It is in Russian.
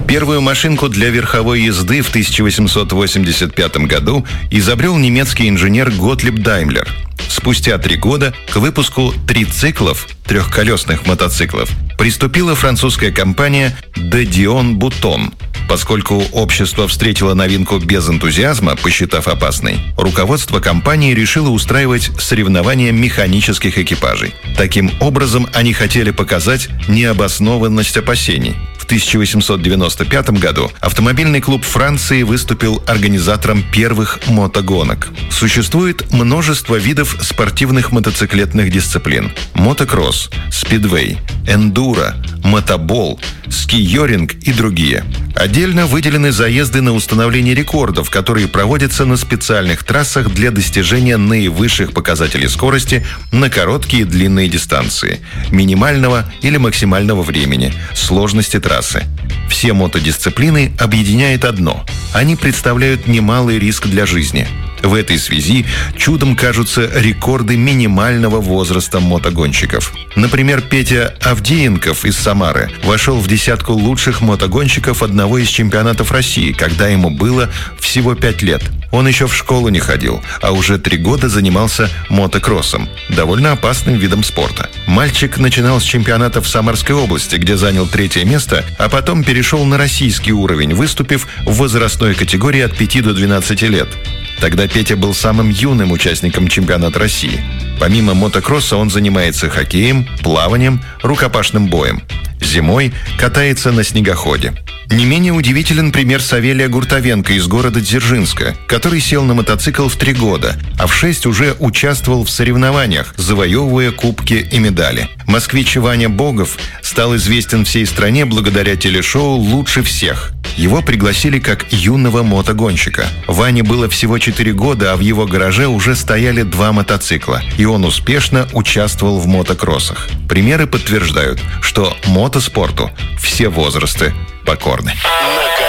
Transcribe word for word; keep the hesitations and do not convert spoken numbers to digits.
Первую машинку для верховой езды в тысяча восемьсот восемьдесят пятом году изобрел немецкий инженер Готлиб Даймлер. Спустя три года к выпуску трициклов, трехколесных мотоциклов, приступила французская компания «Де Дион Бутон». Поскольку общество встретило новинку без энтузиазма, посчитав опасной, руководство компании решило устраивать соревнования механических экипажей. Таким образом, они хотели показать необоснованность опасений. В тысяча восемьсот девяносто пятом году автомобильный клуб Франции выступил организатором первых мотогонок. Существует множество видов спортивных мотоциклетных дисциплин: мотокросс, спидвей, эндуро, мотобол, ски-йоринг и другие. Отдельно выделены заезды на установление рекордов, которые проводятся на специальных трассах для достижения наивысших показателей скорости на короткие и длинные дистанции, минимального или максимального времени, сложности трассы. Все мотодисциплины объединяет одно – они представляют немалый риск для жизни. В этой связи чудом кажутся рекорды минимального возраста мотогонщиков. Например, Петя Авдеенков из Самары вошел в десятку лучших мотогонщиков одного из чемпионатов России, когда ему было всего пять лет. Он еще в школу не ходил, а уже три года занимался мотокроссом, довольно опасным видом спорта. Мальчик начинал с чемпионата в Самарской области, где занял третье место, а потом перешел на российский уровень, выступив в возрастной категории от пяти до двенадцати лет. Тогда Петя был самым юным участником чемпионата России. Помимо мотокросса он занимается хоккеем, плаванием, рукопашным боем. Зимой катается на снегоходе. Не менее удивителен пример Савелия Гуртовенко из города Дзержинска, который сел на мотоцикл в три года, а в шесть уже участвовал в соревнованиях, завоевывая кубки и медали. Москвич Ваня Богов стал известен всей стране благодаря телешоу «Лучше всех». Его пригласили как юного мотогонщика. Ване было всего четыре года, а в его гараже уже стояли два мотоцикла, и он успешно участвовал в мотокроссах. Примеры подтверждают, что мотоспорту все возрасты покорны.